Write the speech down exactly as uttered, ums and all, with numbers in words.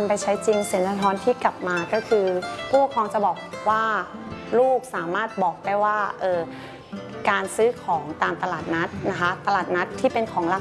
ำไปใช้จริงเสียงสะท้อนที่กลับมาก็คือผู้ปกครองจะบอกว่าลูกสามารถบอกได้ว่าเออการซื้อของตามตลาดนัดนะคะตลาดนัดที่เป็นของรา